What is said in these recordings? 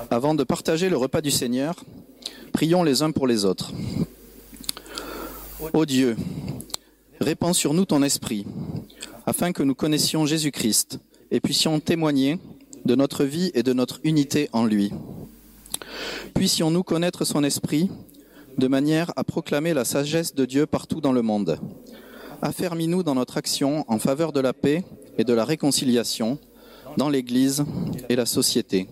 Avant de partager le repas du Seigneur, prions les uns pour les autres. Ô Dieu, répands sur nous ton esprit, afin que nous connaissions Jésus-Christ et puissions témoigner de notre vie et de notre unité en lui. Puissions-nous connaître son esprit de manière à proclamer la sagesse de Dieu partout dans le monde. Affermis-nous dans notre action en faveur de la paix et de la réconciliation dans l'Église et la société.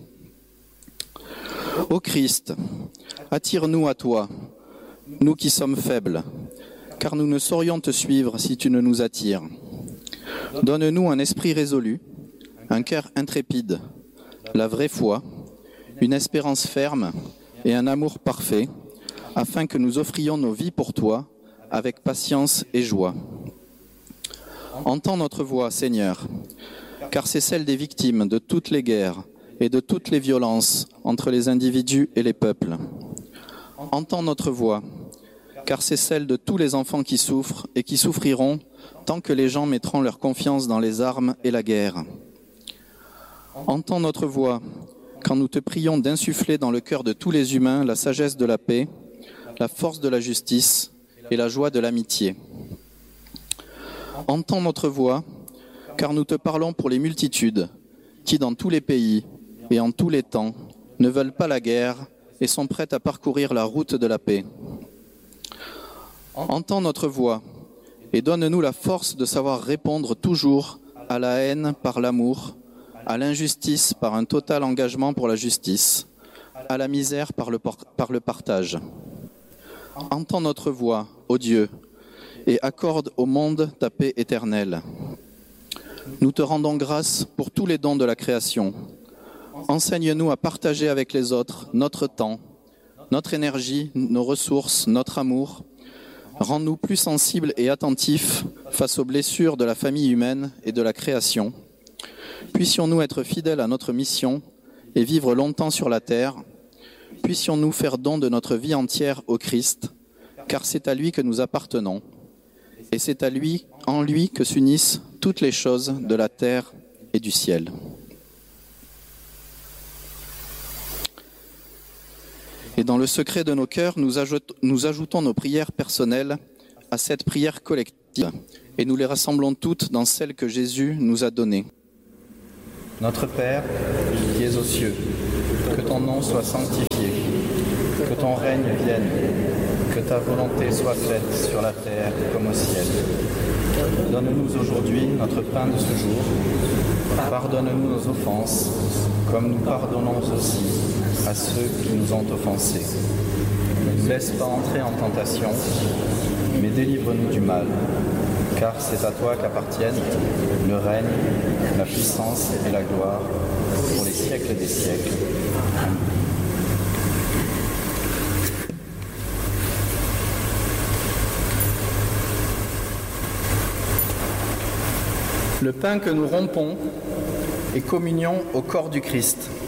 Ô Christ, attire-nous à toi, nous qui sommes faibles, car nous ne saurions te suivre si tu ne nous attires. Donne-nous un esprit résolu, un cœur intrépide, la vraie foi, une espérance ferme et un amour parfait, afin que nous offrions nos vies pour toi avec patience et joie. Entends notre voix, Seigneur, car c'est celle des victimes de toutes les guerres et de toutes les violences entre les individus et les peuples. Entends notre voix, car c'est celle de tous les enfants qui souffrent et qui souffriront tant que les gens mettront leur confiance dans les armes et la guerre. Entends notre voix, quand nous te prions d'insuffler dans le cœur de tous les humains la sagesse de la paix, la force de la justice et la joie de l'amitié. Entends notre voix, car nous te parlons pour les multitudes, qui dans tous les pays et en tous les temps ne veulent pas la guerre et sont prêtes à parcourir la route de la paix. Entends notre voix et donne-nous la force de savoir répondre toujours à la haine par l'amour, à l'injustice par un total engagement pour la justice, à la misère par le partage. Entends notre voix, ô Dieu, et accorde au monde ta paix éternelle. Nous te rendons grâce pour tous les dons de la création. Enseigne-nous à partager avec les autres notre temps, notre énergie, nos ressources, notre amour. Rends-nous plus sensibles et attentifs face aux blessures de la famille humaine et de la création. Puissions-nous être fidèles à notre mission et vivre longtemps sur la terre. Puissions-nous faire don de notre vie entière au Christ, car c'est à lui que nous appartenons. Et c'est à lui, en lui, que s'unissent toutes les choses de la terre et du ciel. Et dans le secret de nos cœurs, nous ajoutons nos prières personnelles à cette prière collective et nous les rassemblons toutes dans celle que Jésus nous a donnée. Notre Père, qui es aux cieux, que ton nom soit sanctifié, que ton règne vienne, que ta volonté soit faite sur la terre comme au ciel. Donne-nous aujourd'hui notre pain de ce jour. Pardonne-nous nos offenses, comme nous pardonnons aussi à ceux qui nous ont offensés. Ne nous laisse pas entrer en tentation, mais délivre-nous du mal, car c'est à toi qu'appartiennent le règne, la puissance et la gloire pour les siècles des siècles. Amen. Le pain que nous rompons est communion au corps du Christ.